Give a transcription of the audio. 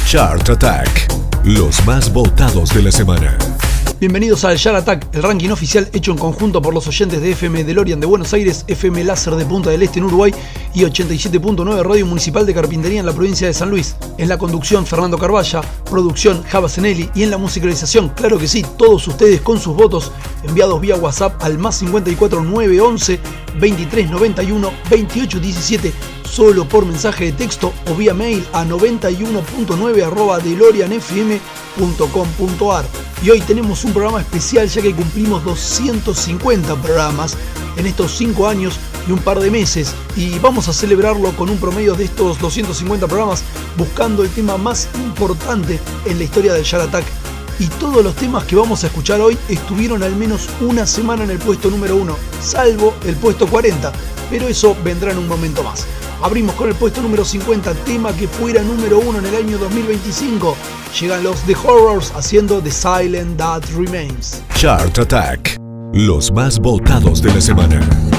Chart Attack, los más votados de la semana. Bienvenidos al Chart Attack, el ranking oficial hecho en conjunto por los oyentes de FM DeLorean de Buenos Aires, FM Láser de Punta del Este en Uruguay y 87.9 Radio Municipal de Carpintería en la provincia de San Luis. En la conducción, Fernando Carballa, producción, Java Zenelli, y en la musicalización, claro que sí, todos ustedes con sus votos enviados vía WhatsApp al más 54 911 2391 2817 solo por mensaje de texto o vía mail a 91.9@delorianfm.com.ar. Y hoy tenemos un programa especial ya que cumplimos 250 programas en estos 5 años y un par de meses, y vamos a celebrarlo con un promedio de estos 250 programas buscando el tema más importante en la historia del Chart Attack. Y todos los temas que vamos a escuchar hoy estuvieron al menos una semana en el puesto número 1, salvo el puesto 40, pero eso vendrá en un momento más. Abrimos con el puesto número 50, tema que fuera número 1 en el año 2025. Llegan los The Horrors haciendo The Silence That Remains. Chart Attack, los más votados de la semana.